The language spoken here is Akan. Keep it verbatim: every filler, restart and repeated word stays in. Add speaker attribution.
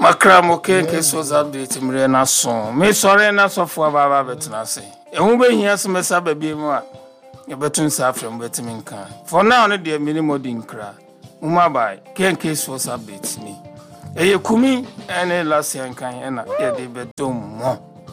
Speaker 1: Makram okay case was update mre na so. Me sorry na so for baba betena se. Ehun be hia se mesa baby mu a. E betun sa afrem betimi nka. For now no de minimum din kra. Uma bai ken case was update ni. Eye kumi ene last yan kan na e de betom mo.